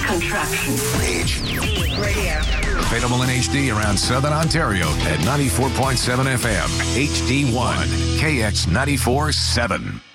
contraction. HD Radio. Available in HD around Southern Ontario at 94.7 FM. HD1. KX 94.7.